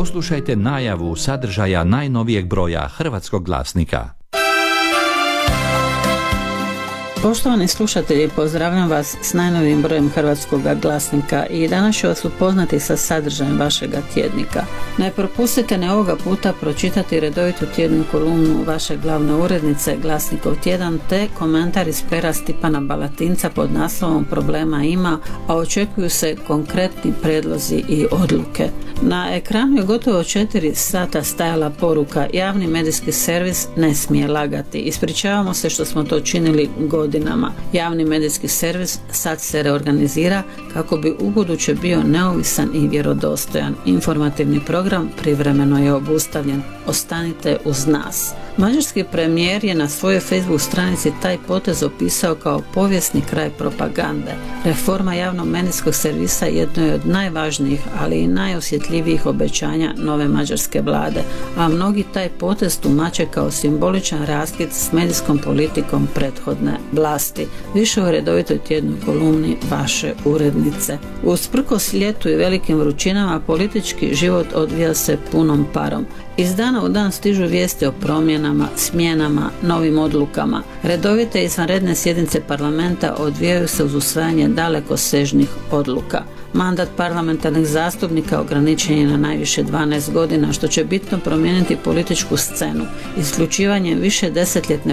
Poslušajte najavu sadržaja najnovijeg broja Hrvatskog glasnika. Poštovani slušatelji, pozdravljam vas s najnovijim brojem Hrvatskog glasnika i danas ću vas upoznati sa sadržajem vašega tjednika. Ne propustite ni ovoga puta pročitati redovitu tjednu kolumnu vaše glavne urednice Glasnikov tjedan te komentar iz pera Stipana Balatinca pod naslovom Problema ima, a očekuju se konkretni predlozi i odluke. Na ekranu je gotovo 4 sata stajala poruka: javni medijski servis ne smije lagati. Ispričavamo se što smo to činili godinama. Javni medijski servis sad se reorganizira kako bi ubuduće bio neovisan i vjerodostojan. Informativni program privremeno je obustavljen. Ostanite uz nas. Mađarski premijer je na svojoj Facebook stranici taj potez opisao kao povijesni kraj propagande. Reforma javnog medijskog servisa jedno je od najvažnijih, ali i najosjetljivijih obećanja nove mađarske vlade, a mnogi taj potez tumače kao simboličan raskid s medijskom politikom prethodne vlasti. Više u redovitoj tjednoj kolumni vaše urednice. Usprkos ljetu i velikim vrućinama, politički život odvija se punom parom. Iz dana u dan stižu vijesti o promjenama, smjenama, novim odlukama. Redovite i izvanredne sjednice parlamenta odvijaju se uz usvajanje dalekosežnih odluka. Mandat parlamentarnih zastupnika ograničen je na najviše 12 godina, što će bitno promijeniti političku scenu. Isključivanjem više desetljetne